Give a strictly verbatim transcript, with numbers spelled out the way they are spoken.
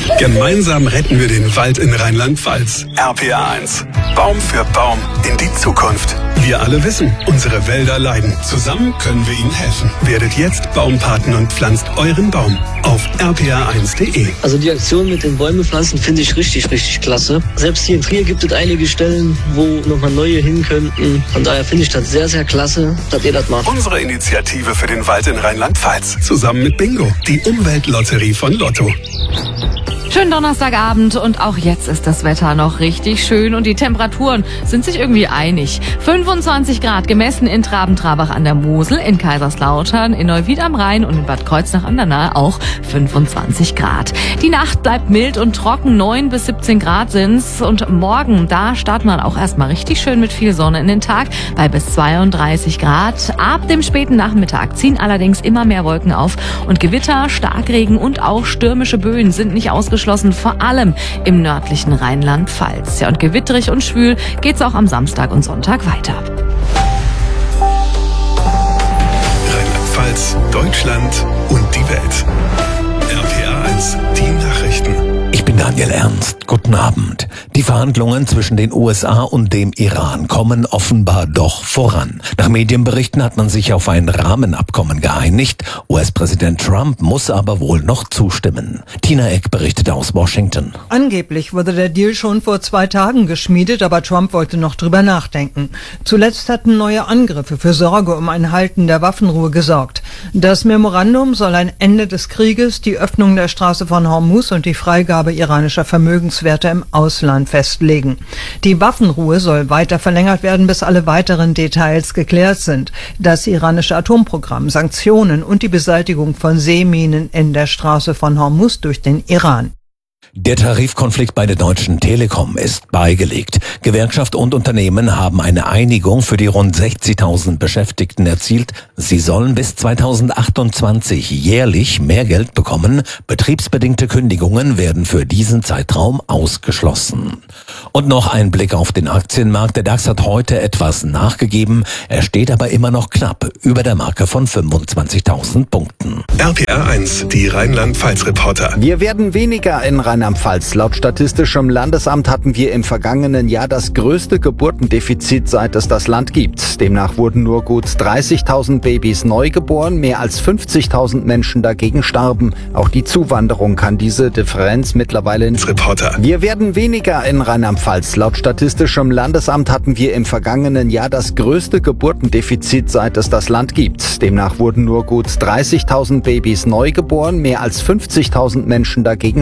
Gemeinsam retten wir den Wald in Rheinland-Pfalz. R P R eins. Baum für Baum in die Zukunft. Wir alle wissen, unsere Wälder leiden. Zusammen können wir ihnen helfen. Werdet jetzt Baumpaten und pflanzt euren Baum auf r p r eins punkt d e. Also die Aktion mit den Bäume pflanzen finde ich richtig, richtig klasse. Selbst hier in Trier gibt es einige Stellen, wo nochmal neue hin könnten. Von daher finde ich das sehr, sehr klasse, dass ihr das macht. Unsere Initiative für den Wald in Rheinland-Pfalz. Zusammen mit Bingo, die Umweltlotterie von Lotto. Schönen Donnerstagabend und auch jetzt ist das Wetter noch richtig schön und die Temperaturen sind sich irgendwie einig. fünfundzwanzig Grad gemessen in Traben-Trabach an der Mosel, in Kaiserslautern, in Neuwied am Rhein und in Bad Kreuznach an der Nahe auch fünfundzwanzig Grad. Die Nacht bleibt mild und trocken, neun bis siebzehn Grad sind's und morgen, da startet man auch erstmal richtig schön mit viel Sonne in den Tag bei bis zweiunddreißig Grad. Ab dem späten Nachmittag ziehen allerdings immer mehr Wolken auf und Gewitter, Starkregen und auch stürmische Böen sind nicht ausgeschlossen. Vor allem im nördlichen Rheinland-Pfalz. Ja, und gewitterig und schwül geht's auch am Samstag und Sonntag weiter. Rheinland-Pfalz, Deutschland und die Welt. R P R eins, die Nachrichten. Ich bin Daniel Ernst. Guten Abend. Die Verhandlungen zwischen den U S A und dem Iran kommen offenbar doch voran. Nach Medienberichten hat man sich auf ein Rahmenabkommen geeinigt. U S-Präsident Trump muss aber wohl noch zustimmen. Tina Eck berichtet aus Washington. Angeblich wurde der Deal schon vor zwei Tagen geschmiedet, aber Trump wollte noch drüber nachdenken. Zuletzt hatten neue Angriffe für Sorge um ein Halten der Waffenruhe gesorgt. Das Memorandum soll ein Ende des Krieges, die Öffnung der Straße von Hormuz und die Freigabe iranischer Vermögenswerte im Ausland festlegen. Die Waffenruhe soll weiter verlängert werden, bis alle weiteren Details geklärt sind. Das iranische Atomprogramm, Sanktionen und die Beseitigung von Seeminen in der Straße von Hormuz durch den Iran. Der Tarifkonflikt bei der Deutschen Telekom ist beigelegt. Gewerkschaft und Unternehmen haben eine Einigung für die rund sechzigtausend Beschäftigten erzielt. Sie sollen bis zweitausendachtundzwanzig jährlich mehr Geld bekommen. Betriebsbedingte Kündigungen werden für diesen Zeitraum ausgeschlossen. Und noch ein Blick auf den Aktienmarkt. Der DAX hat heute etwas nachgegeben. Er steht aber immer noch knapp über der Marke von fünfundzwanzigtausend Punkten. R P R eins, die Rheinland-Pfalz-Reporter. Wir werden weniger in Rheinland-Pfalz. Laut Statistischem Landesamt hatten wir im vergangenen Jahr das größte Geburtendefizit, seit es das Land gibt. Demnach wurden nur gut dreißigtausend Babys neu geboren, mehr als fünfzigtausend Menschen dagegen starben. Auch die Zuwanderung kann diese Differenz mittlerweile... Reporter. Wir werden weniger in Rheinland-Pfalz. Laut Statistischem Landesamt hatten wir im vergangenen Jahr das größte Geburtendefizit, seit es das Land gibt. Demnach wurden nur gut dreißigtausend Babys neu geboren, mehr als fünfzigtausend Menschen dagegen